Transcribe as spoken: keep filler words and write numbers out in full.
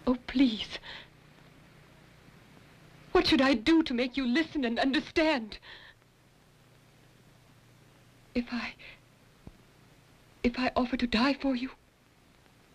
Oh, please. What should I do to make you listen and understand? If I... If I offer to die for you,